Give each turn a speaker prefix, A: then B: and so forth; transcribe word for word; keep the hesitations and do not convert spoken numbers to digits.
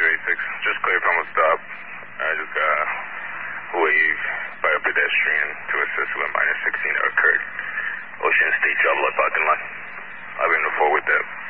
A: two eight six. Just clear from a stop. I just got wave by a pedestrian to assist with minus sixteen that occurred. Ocean State Traveler parking lot. I'll be in the four with that.